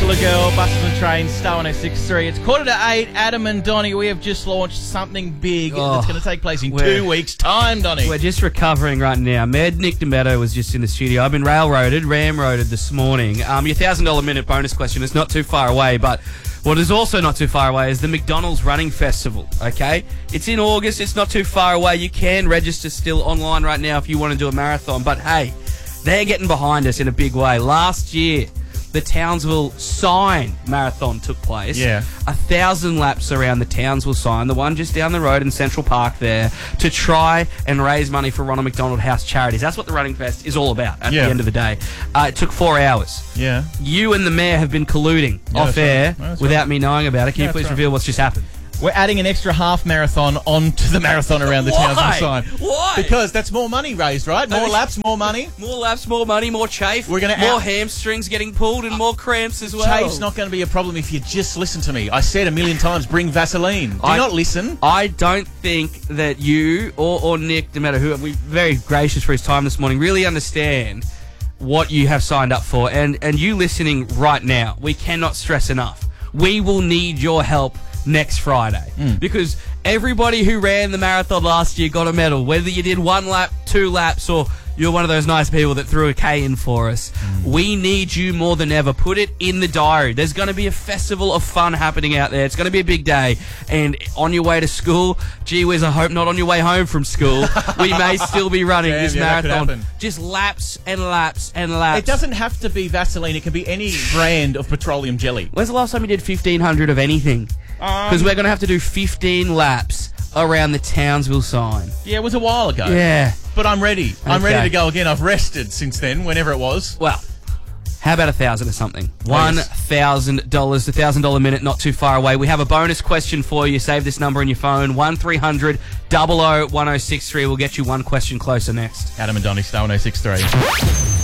Popular Girl, Buses and Trains, Star 1063. It's 7:45. Adam and Donnie, we have just launched something big that's going to take place in 2 weeks' time, Donnie. We're just recovering right now. Nick Demetto was just in the studio. I've been ramroaded this morning. Your $1,000 minute bonus question is not too far away, but what is also not too far away is the McDonald's Running Festival, okay? It's in August. It's not too far away. You can register still online right now if you want to do a marathon. But, hey, they're getting behind us in a big way. Last year, the Townsville Sign Marathon took place. Yeah. 1,000 laps around the Townsville Sign, the one just down the road in Central Park there, to try and raise money for Ronald McDonald House Charities. That's what the Running Fest is all about at the end of the day. It took 4 hours. Yeah. You and the mayor have been colluding off air without me knowing about it. Can you please reveal what's just happened? We're adding an extra half marathon onto the marathon around the Townsville Sign. Why? Because that's more money raised, right? More laps, more money. More laps, more money, more chafe. We're gonna more hamstrings getting pulled and more cramps as well. Chafe's not going to be a problem if you just listen to me. I said a million times, bring Vaseline. Do not listen. I don't think that you or Nick Demetto, who are very gracious for his time this morning, really understand what you have signed up for. And you listening right now, we cannot stress enough. We will need your help next Friday. Because everybody who ran the marathon last year got a medal. Whether you did 1 lap, 2 laps, or you're one of those nice people that threw a K in for us. We need you more than ever. Put it in the diary. There's going to be a festival of fun happening out there. It's going to be a big day. And on your way to school, gee whiz, I hope not on your way home from school, we may still be running this marathon. Just laps and laps and laps. It doesn't have to be Vaseline. It can be any brand of petroleum jelly. When's the last time you did 1,500 of anything? Because we're going to have to do 15 laps around the Townsville Sign. Yeah, it was a while ago. Yeah. But I'm ready. I'm ready to go again. I've rested since then, whenever it was. Well, how about 1,000 or something? $1,000. The $1,000 minute, not too far away. We have a bonus question for you. Save this number in your phone. 1300 00 1063. We'll get you one question closer next. Adam and Donnie, Star 1063.